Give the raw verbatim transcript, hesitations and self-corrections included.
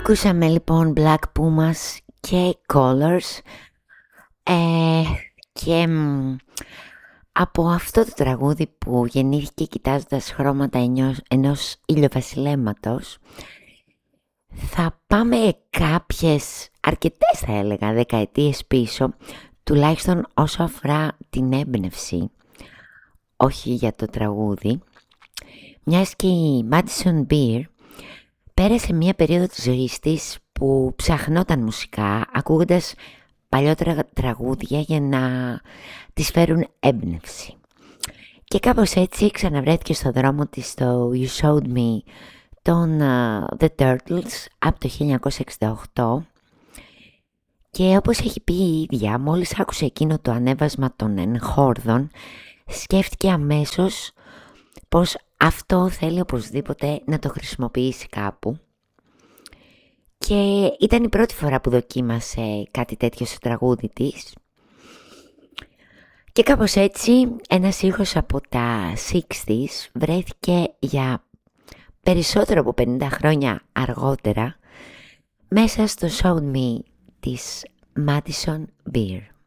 Ακούσαμε λοιπόν Black Pumas και Colors ε, και μ, από αυτό το τραγούδι που γεννήθηκε κοιτάζοντας χρώματα ενός, ενός ηλιοβασιλέματος θα πάμε κάποιες, αρκετές θα έλεγα, δεκαετίες πίσω, τουλάχιστον όσο αφορά την έμπνευση, όχι για το τραγούδι, μιας και η Madison Beer πέρασε μια περίοδο της ζωής της που ψαχνόταν μουσικά ακούγοντας παλιότερα τραγούδια για να της φέρουν έμπνευση. Και κάπως έτσι ξαναβρέθηκε στο δρόμο της στο You Showed Me των uh, The Turtles από το χίλια εννιακόσια εξήντα οκτώ και όπως έχει πει η ίδια, μόλις άκουσε εκείνο το ανέβασμα των εγχόρδων σκέφτηκε αμέσως πως αυτό θέλει οπωσδήποτε να το χρησιμοποιήσει κάπου και ήταν η πρώτη φορά που δοκίμασε κάτι τέτοιο στο τραγούδι της και κάπως έτσι ένας ήχος από τα εξήντα βρέθηκε για περισσότερο από πενήντα χρόνια αργότερα μέσα στο Show Me της Madison Beer.